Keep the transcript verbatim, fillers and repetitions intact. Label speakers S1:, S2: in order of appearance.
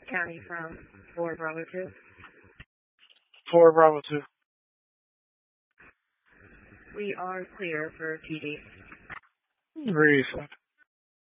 S1: County from four Bravo two.
S2: four Bravo two.
S1: We are clear for P D.
S2: Refund.